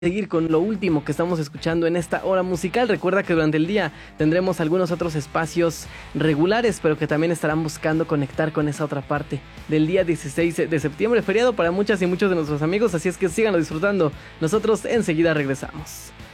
seguir con lo último que estamos escuchando en esta hora musical. Recuerda que durante el día tendremos algunos otros espacios regulares, pero que también estarán buscando conectar con esa otra parte del día 16 de septiembre, feriado para muchas y muchos de nuestros amigos, así es que síganlo disfrutando. Nosotros enseguida regresamos.